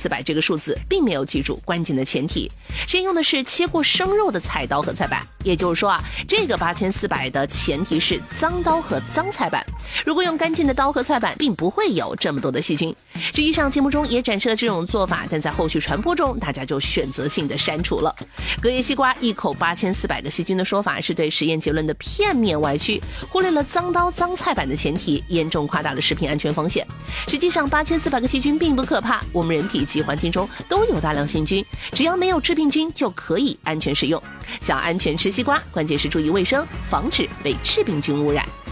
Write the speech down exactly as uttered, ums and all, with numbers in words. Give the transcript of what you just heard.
四百这个数字，并没有记住关键的前提。实验用的是切过生肉的菜刀和菜板，也就是说啊，这个八千四百的前提是脏刀和脏菜板。如果用干净的刀和菜板，并不会有这么多的细菌。实际上，节目中也展示了这种做法，但在后续传播中，大家就选择性的删除了。隔夜西瓜一口八千四百个细菌的说法，是对实验结论的片面歪曲，忽略了脏刀脏菜板的前提，严重夸大了食品安全风险。实际上，八千四百个细菌并不可怕，我们人体及环境中都有大量细菌，只要没有致病菌就可以安全食用。想安全吃西瓜，关键是注意卫生，防止被致病菌污染。